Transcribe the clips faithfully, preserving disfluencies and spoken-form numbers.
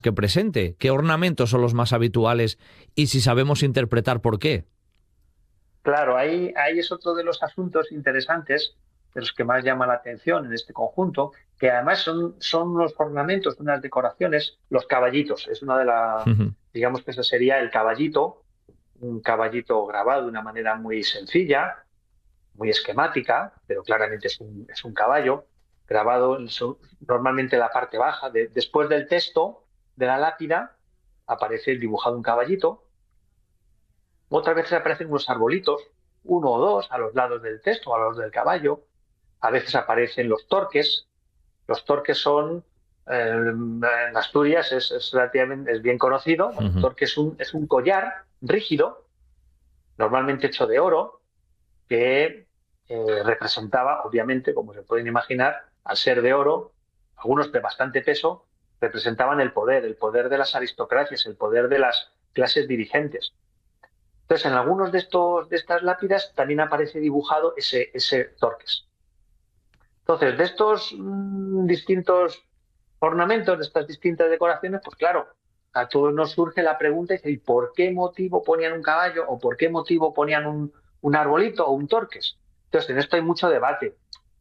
que presente? ¿Qué ornamentos son los más habituales y si sabemos interpretar por qué? Claro, ahí, ahí es otro de los asuntos interesantes, de los que más llama la atención en este conjunto, que además son, son unos ornamentos, unas decoraciones, los caballitos. Es una de las, digamos que ese sería el caballito, un caballito grabado de una manera muy sencilla, muy esquemática, pero claramente es un, es un caballo, grabado en su, normalmente en la parte baja. De, después del texto de la lápida aparece dibujado un caballito. Otras veces aparecen unos arbolitos, uno o dos, a los lados del texto, a los del caballo. A veces aparecen los torques. Los torques son, eh, en Asturias es, es relativamente es bien conocido. Bueno, el torque es un, es un collar rígido, normalmente hecho de oro, que eh, representaba, obviamente, como se pueden imaginar, al ser de oro, algunos de bastante peso, representaban el poder, el poder de las aristocracias, el poder de las clases dirigentes. Entonces, en algunos de, estos, de estas lápidas también aparece dibujado ese, ese torques. Entonces, de estos mmm, distintos ornamentos, de estas distintas decoraciones, pues claro, a todos nos surge la pregunta, ¿y por qué motivo ponían un caballo o por qué motivo ponían un, un arbolito o un torques? Entonces, en esto hay mucho debate.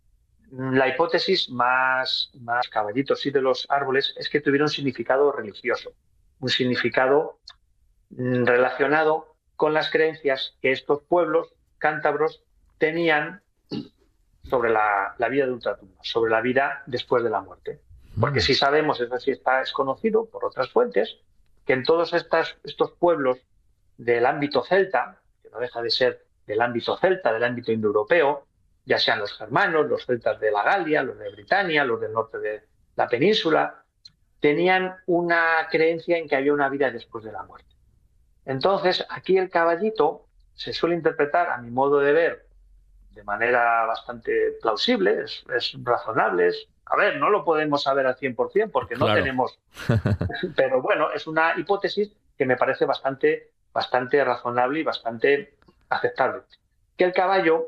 La hipótesis más, más caballitos y de los árboles es que tuvieron un significado religioso, un significado mmm, relacionado con las creencias que estos pueblos cántabros tenían sobre la, la vida de ultratumba, sobre la vida después de la muerte. Porque sí sabemos, eso sí está, es conocido por otras fuentes, que en todos estas, estos pueblos del ámbito celta, que no deja de ser del ámbito celta, del ámbito indoeuropeo, ya sean los germanos, los celtas de la Galia, los de Britania, los del norte de la península, tenían una creencia en que había una vida después de la muerte. Entonces, aquí el caballito se suele interpretar, a mi modo de ver, de manera bastante plausible, es, es razonable. Es, a ver, no lo podemos saber al cien por ciento porque no Claro. tenemos... Pero bueno, es una hipótesis que me parece bastante, bastante razonable y bastante aceptable. Que el caballo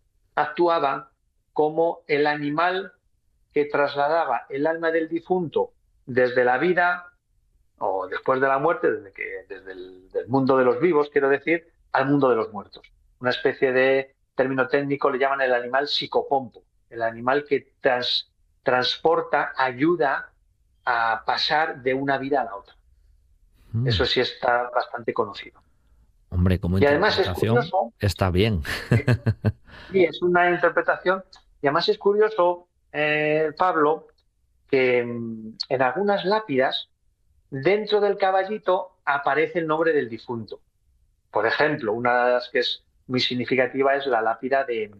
actuaba como el animal que trasladaba el alma del difunto desde la vida o después de la muerte, desde, que, desde el del mundo de los vivos, quiero decir, al mundo de los muertos. Una especie de término técnico le llaman el animal psicopompo, el animal que trans, transporta, ayuda a pasar de una vida a la otra. Mm. Eso sí está bastante conocido. Hombre, como y además es curioso, está bien. Sí, es una interpretación. Y además es curioso, eh, Pablo, que en algunas lápidas dentro del caballito aparece el nombre del difunto. Por ejemplo, una de las que es muy significativa es la lápida de,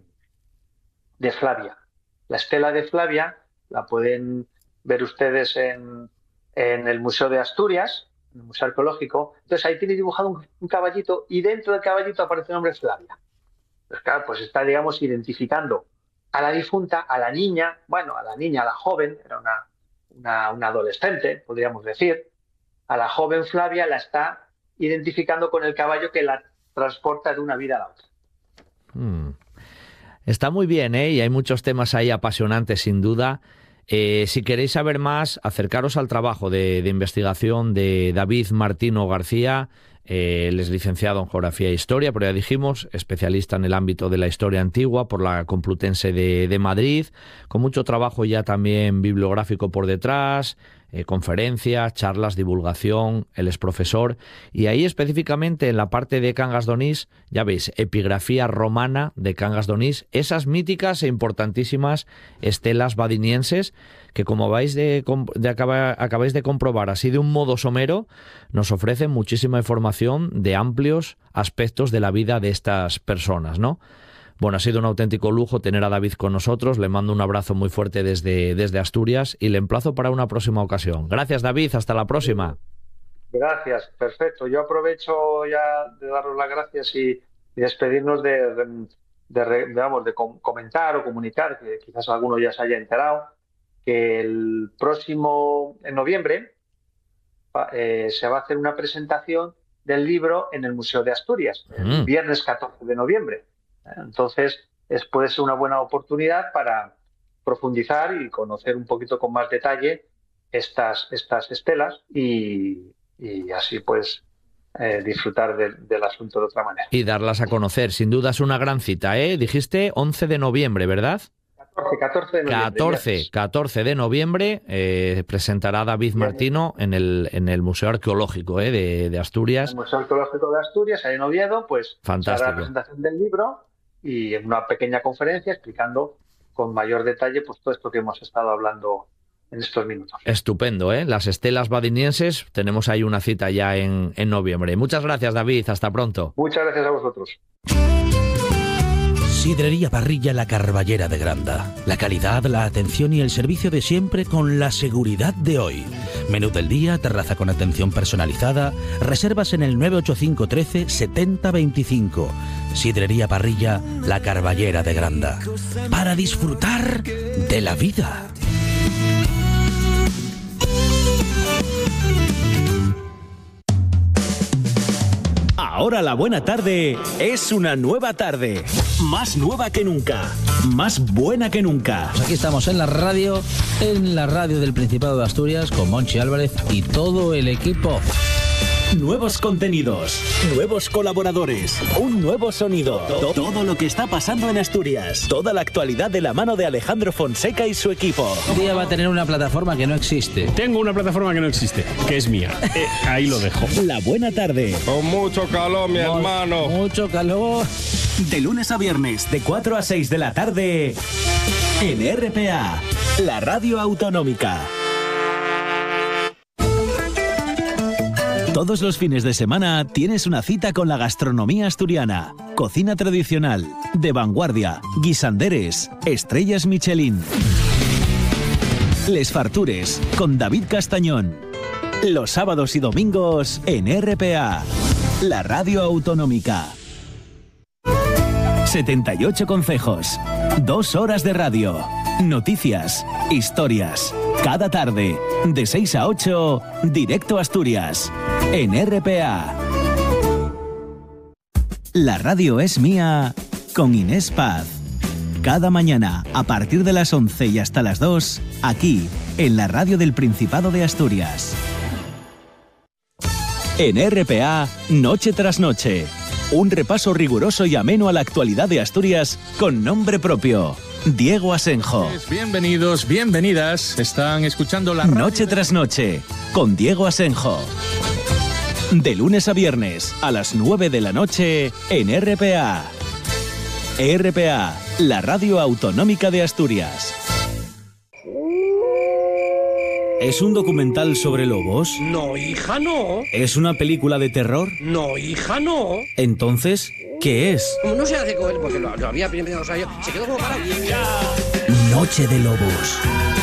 de Flavia. La estela de Flavia la pueden ver ustedes en, en el Museo de Asturias, en el Museo Arqueológico. Entonces ahí tiene dibujado un, un caballito y dentro del caballito aparece el nombre Flavia. Pues claro, pues está, digamos, identificando a la difunta, a la niña, bueno, a la niña, a la joven, era una, una, una adolescente, podríamos decir. A la joven Flavia la está identificando con el caballo que la transporta de una vida a la otra. Hmm. Está muy bien, ¿eh? Y hay muchos temas ahí apasionantes, sin duda. Eh, si queréis saber más, acercaros al trabajo de, de investigación de David Martino García. Eh, él es licenciado en Geografía e Historia, pero ya dijimos, especialista en el ámbito de la historia antigua por la Complutense de, de Madrid, con mucho trabajo ya también bibliográfico por detrás, eh, conferencias, charlas, divulgación. Él es profesor y ahí específicamente en la parte de Cangas d'Onís, ya veis, epigrafía romana de Cangas d'Onís, esas míticas e importantísimas estelas badinienses que, como vais de, de acaba, acabáis de comprobar así de un modo somero, nos ofrecen muchísima información de amplios aspectos de la vida de estas personas, ¿no? Bueno, ha sido un auténtico lujo tener a David con nosotros. Le mando un abrazo muy fuerte desde, desde Asturias y le emplazo para una próxima ocasión. Gracias, David. Hasta la próxima. Gracias. Perfecto. Yo aprovecho ya de daros las gracias y, y despedirnos de, de, de, de, digamos, de com comentar o comunicar, que quizás alguno ya se haya enterado, que el próximo, en noviembre, eh, se va a hacer una presentación del libro en el Museo de Asturias, el mm. viernes catorce de noviembre. Entonces, es, puede ser una buena oportunidad para profundizar y conocer un poquito con más detalle estas, estas estelas y, y así pues eh, disfrutar de, del asunto de otra manera. Y darlas a conocer, sin duda es una gran cita, ¿eh? Dijiste once de noviembre, ¿verdad? catorce de noviembre. catorce, catorce de noviembre eh, presentará David Martino en el, en el Museo Arqueológico eh, de, de Asturias. El Museo Arqueológico de Asturias, ahí en Oviedo, pues fantástico. hará la presentación del libro y en una pequeña conferencia explicando con mayor detalle pues todo esto que hemos estado hablando en estos minutos. Estupendo, ¿eh? Las estelas badinienses, tenemos ahí una cita ya en, en noviembre. Muchas gracias, David, hasta pronto. Muchas gracias a vosotros. Sidrería Parrilla La Carballera de Granda. La calidad, la atención y el servicio de siempre con la seguridad de hoy. Menú del día, terraza con atención personalizada. Reservas en el nueve ocho cinco trece setenta veinticinco. Sidrería Parrilla La Carballera de Granda. Para disfrutar de la vida. Ahora la buena tarde es una nueva tarde. Más nueva que nunca. Más buena que nunca. Pues aquí estamos en la radio, en la radio del Principado de Asturias, con Monchi Álvarez y todo el equipo. Nuevos contenidos, nuevos colaboradores, un nuevo sonido. Todo, todo lo que está pasando en Asturias. Toda la actualidad de la mano de Alejandro Fonseca y su equipo. Un día va a tener una plataforma que no existe. Tengo una plataforma que no existe, que es mía. Eh, ahí lo dejo. La buena tarde. Con mucho calor, mi Con hermano. Mucho calor. De lunes a viernes, de cuatro a seis de la tarde, en R P A, la radio autonómica. Todos los fines de semana tienes una cita con la gastronomía asturiana. Cocina tradicional, de vanguardia, guisanderes, estrellas Michelin. Les Fartures, con David Castañón. Los sábados y domingos en R P A, la radio autonómica. setenta y ocho concejos, dos horas de radio, noticias, historias. Cada tarde, de seis a ocho, directo a Asturias, en R P A. La radio es mía, con Inés Paz. Cada mañana, a partir de las once y hasta las dos, aquí, en la radio del Principado de Asturias. En R P A, Noche tras Noche. Un repaso riguroso y ameno a la actualidad de Asturias con nombre propio. Diego Asenjo. Bienvenidos, bienvenidas. Están escuchando la radio Noche tras Noche, con Diego Asenjo. De lunes a viernes, a las nueve de la noche, en R P A. R P A, la radio autonómica de Asturias. ¿Es un documental sobre lobos? No, hija, no. ¿Es una película de terror? No, hija, no. Entonces, ¿qué es? Como no se hace con él, porque lo, lo había primero, o sea, yo, se quedó como parado. Noche de Lobos.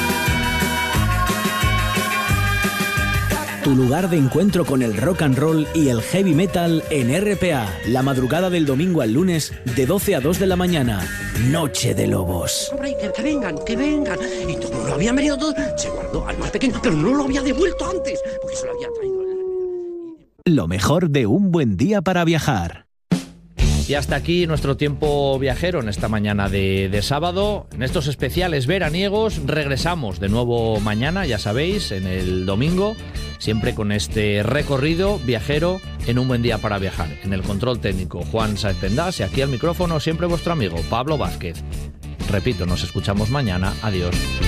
Tu lugar de encuentro con el rock and roll y el heavy metal en R P A, la madrugada del domingo al lunes, de doce a dos de la mañana. Noche de Lobos. Hombre, que, que vengan, que vengan. Y como lo habían venido todos, se guardó al más pequeño, pero no lo había devuelto antes, porque se lo había traído. Lo mejor de un buen día para viajar. Y hasta aquí nuestro tiempo viajero en esta mañana de, de sábado. En estos especiales veraniegos regresamos de nuevo mañana, ya sabéis, en el domingo, siempre con este recorrido viajero en un buen día para viajar. En el control técnico, Juan Sáenz Pendas, y aquí al micrófono siempre vuestro amigo Pablo Vázquez. Repito, nos escuchamos mañana. Adiós.